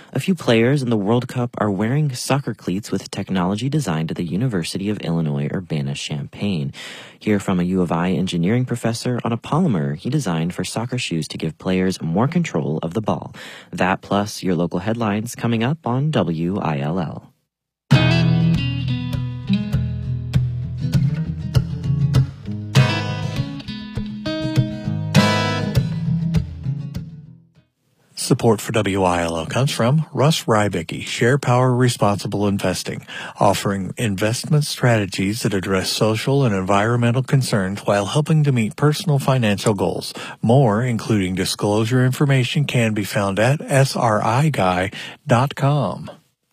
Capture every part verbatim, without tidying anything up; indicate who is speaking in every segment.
Speaker 1: A few players in the World Cup are wearing soccer cleats with technology designed at the University of Illinois Urbana-Champaign. Hear from a U of I engineering professor on a polymer he designed for soccer shoes to give players more control of the ball. That plus your local headlines coming up on W I L L.
Speaker 2: Support for W I L L comes from Russ Rybicki, Share Power Responsible Investing, offering investment strategies that address social and environmental concerns while helping to meet personal financial goals. More, including disclosure information, can be found at S R I guy dot com.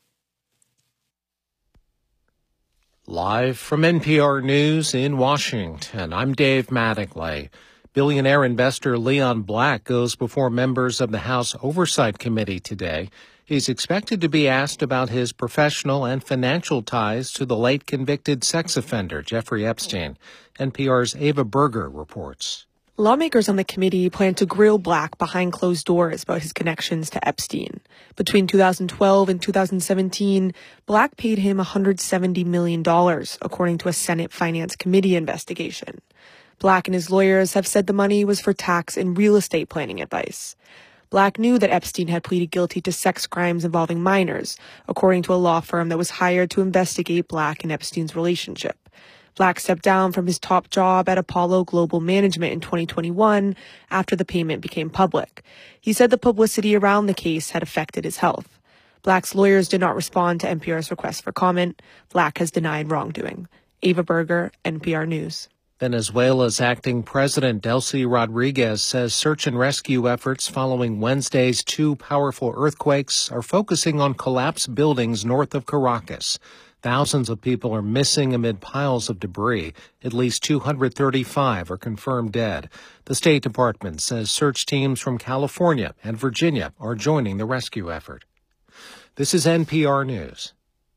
Speaker 3: Live from N P R News in Washington, I'm Dave Mattingly. Billionaire investor Leon Black goes before members of the House Oversight Committee today. He's expected to be asked about his professional and financial ties to the late convicted sex offender Jeffrey Epstein. N P R's Ava Berger reports.
Speaker 4: Lawmakers on the committee plan to grill Black behind closed doors about his connections to Epstein. Between two thousand twelve and two thousand seventeen, Black paid him one hundred seventy million dollars, according to a Senate Finance Committee investigation. Black and his lawyers have said the money was for tax and real estate planning advice. Black knew that Epstein had pleaded guilty to sex crimes involving minors, according to a law firm that was hired to investigate Black and Epstein's relationship. Black stepped down from his top job at Apollo Global Management in twenty twenty-one after the payment became public. He said the publicity around the case had affected his health. Black's lawyers did not respond to N P R's request for comment. Black has denied wrongdoing. Ava Berger, N P R News.
Speaker 3: Venezuela's acting president, Delcy Rodriguez, says search and rescue efforts following Wednesday's two powerful earthquakes are focusing on collapsed buildings north of Caracas. Thousands of people are missing amid piles of debris. At least two hundred thirty-five are confirmed dead. The State Department says search teams from California and Virginia are joining the rescue effort. This is N P R News.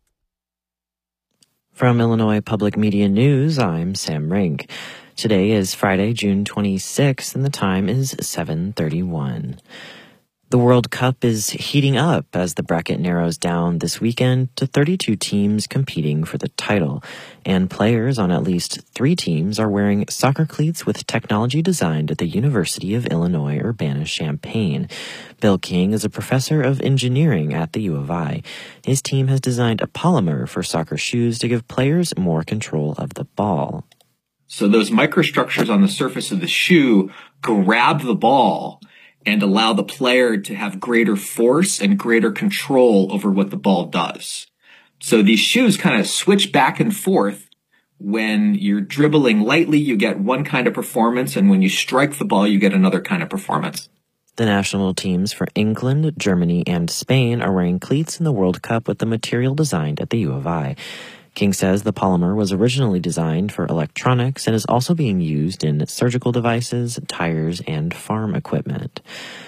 Speaker 1: From Illinois Public Media News, I'm Sam Rink. Today is Friday, June twenty-sixth, and the time is seven thirty-one. The World Cup is heating up as the bracket narrows down this weekend to thirty-two teams competing for the title, and players on at least three teams are wearing soccer cleats with technology designed at the University of Illinois Urbana-Champaign. Bill King is a professor of engineering at the U of I. His team has designed a polymer for soccer shoes to give players more control of the ball.
Speaker 5: So those microstructures on the surface of the shoe grab the ball and allow the player to have greater force and greater control over what the ball does. So these shoes kind of switch back and forth. When you're dribbling lightly, you get one kind of performance, and when you strike the ball, you get another kind of performance.
Speaker 1: The national teams for England, Germany, and Spain are wearing cleats in the World Cup with the material designed at the U of I. King says the polymer was originally designed for electronics and is also being used in surgical devices, tires, and farm equipment.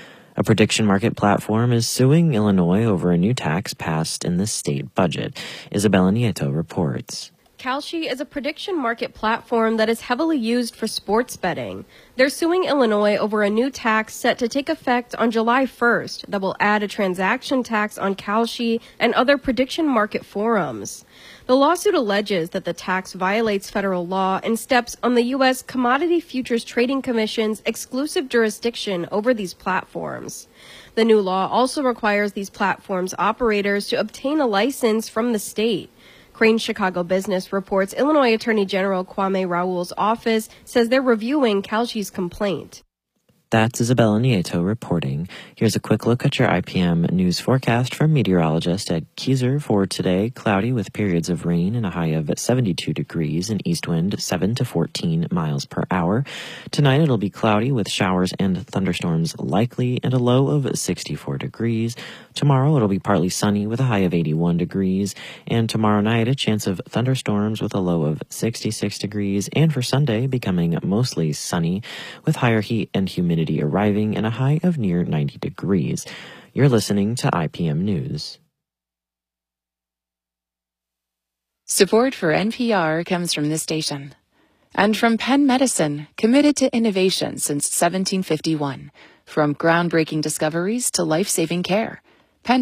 Speaker 1: A prediction market platform is suing Illinois over a new tax passed in the state budget. Isabella Nieto reports.
Speaker 6: Kalshi is a prediction market platform that is heavily used for sports betting. They're suing Illinois over a new tax set to take effect on July first that will add a transaction tax on Kalshi and other prediction market forums. The lawsuit alleges that the tax violates federal law and steps on the U S Commodity Futures Trading Commission's exclusive jurisdiction over these platforms. The new law also requires these platforms' operators to obtain a license from the state. Crane Chicago Business reports Illinois Attorney General Kwame Raoul's office says they're reviewing Kalshi's complaint.
Speaker 1: That's Isabella Nieto reporting. Here's a quick look at your I P M news forecast from meteorologist Ed Kieser for today. Cloudy with periods of rain and a high of seventy-two degrees and east wind seven to fourteen miles per hour. Tonight it'll be cloudy with showers and thunderstorms likely and a low of sixty-four degrees. Tomorrow it'll be partly sunny with a high of eighty-one degrees. And tomorrow night a chance of thunderstorms with a low of sixty-six degrees. And for Sunday becoming mostly sunny with higher heat and humidity arriving and a high of near ninety degrees. You're listening to I P M News.
Speaker 7: Support for N P R comes from this station and from Penn Medicine, committed to innovation since seventeen fifty-one. From groundbreaking discoveries to life-saving care,